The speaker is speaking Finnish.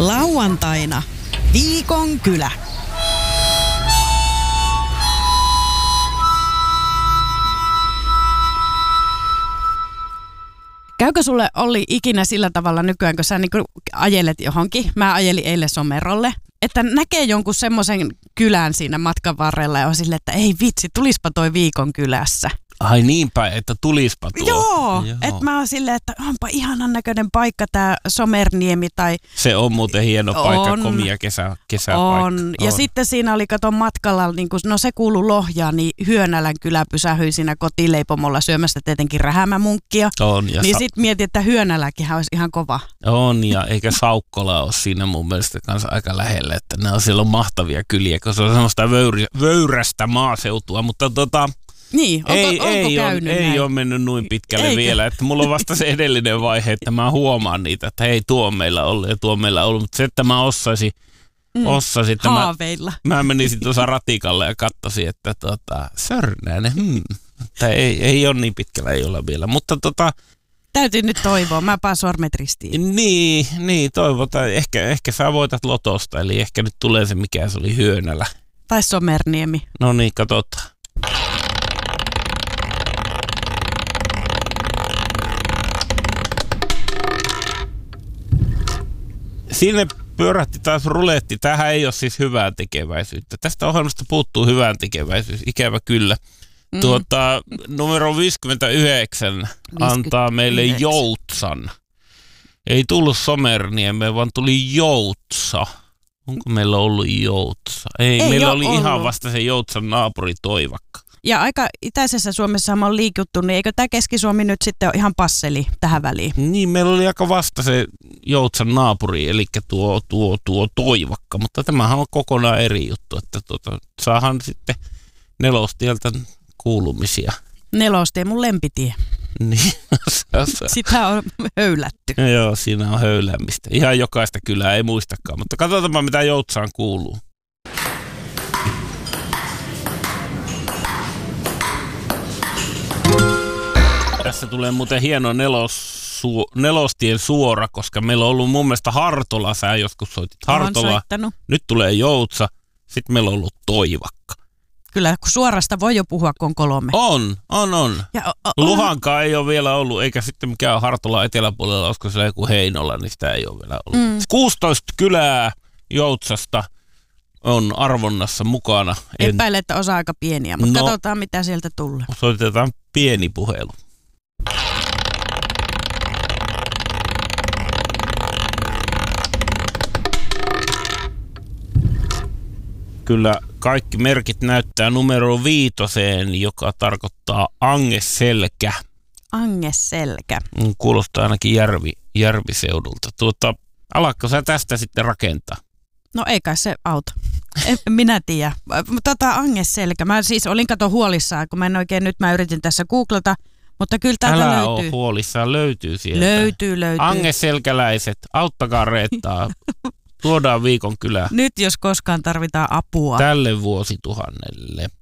Lauantaina Viikon kylä. Käykö sulle Olli ikinä sillä tavalla nykyään, kun sä niin ajelet johonkin? Mä ajelin eilen Somerolle. Että näkee jonkun semmoisen kylän siinä matkan varrella ja on silleen, että ei vitsi, tulispa toi Viikon kylässä. Ai niinpä, että tulispa tuo. Joo. Että mä oon silleen, että onpa ihanan näköinen paikka tää Somerniemi tai... Se on muuten hieno paikka, komia kesäpaikka. On. Ja sitten siinä oli, kato matkalla, niin kun, no se kuului Lohjaan, niin Hyönälän kylä pysähyi siinä kotileipomolla syömässä tietenkin rähämämunkkia. On. Ja niin sitten mietin, että Hyönäläkinhän olisi ihan kova. On, ja eikä Saukkola ole siinä mun mielestä kanssa aika lähellä, että ne on siellä mahtavia kyliä, kun se on semmoista vöyrästä maaseutua, mutta niin, onko käynyt ei ole mennyt noin pitkälle vielä, että mulla on vasta se edellinen vaihe, että mä huomaan niitä, että hei, tuo on meillä ollut ja tuo on meillä ollut, mutta se, että mä ossaisin että haaveilla. Mä menisin tuossa ratikalle ja katsoisin, että Sörnäinen, että ei ole niin pitkällä, ei olla vielä, mutta täytyy nyt toivoa, mä paan sormet ristiin. Niin, toivotaan, ehkä sä voitat lotosta, eli ehkä nyt tulee se, mikä se oli Hyönälä. Tai Somerniemi. No niin, katsotaan. Sinne pyörähti taas ruletti. Tämähän ei ole siis hyvää tekeväisyyttä. Tästä ohjelmasta puuttuu hyvään tekeväisyys, ikävä kyllä. Numero 59 antaa meille Joutsan. Ei tullut Somerniemeen, vaan tuli Joutsa. Onko meillä ollut Joutsa? Ei meillä oli ollut. Ihan vasta se Joutsan naapuri Toivakka. Ja aika itäisessä Suomessa on liikuttu, niin eikö tämä Keski-Suomi nyt sitten ole ihan passeli tähän väliin? Niin, meillä oli aika vasta se Joutsan naapuri, eli tuo Toivakka, mutta tämähän on kokonaan eri juttu, että saahan sitten Nelostieltä kuulumisia. Nelostie, mun lempitie. Niin, sitä on höylätty. Joo, siinä on höyläämistä. Ihan jokaista kylää ei muistakaan, mutta katsotaan mitä Joutsaan kuuluu. Tässä tulee muuten hieno nelostien suora, koska meillä on ollut mun mielestä Hartola, sä joskus soitit Hartola. Nyt tulee Joutsa, sitten meillä on ollut Toivakka. Kyllä, kun suorasta voi jo puhua, kun on 3. On. Luhankaa ei ole vielä ollut, eikä sitten mikään Hartola eteläpuolella, olisiko siellä joku Heinola, niin sitä ei ole vielä ollut. 16 kylää Joutsasta on arvonnassa mukana. Epäile, että osa aika pieniä, mutta katsotaan mitä sieltä tulee. Soitetaan pieni puhelu. Kyllä kaikki merkit näyttää numero 5, joka tarkoittaa Angeselkä. Angeselkä. Kuulostaa ainakin järviseudulta. Alatko sä tästä sitten rakentaa? No ei kai se auta. En minä tiedä. Angeselkä. Mä siis olin huolissaan, kun mä yritin tässä googlata, mutta kyllä täältä löytyy. Älä ole huolissaan, löytyy sieltä. Löytyy. Angeselkäläiset, auttakaa Reettaa. Tuodaan Viikon kylään. Nyt jos koskaan tarvitaan apua. Tälle vuosituhannelle.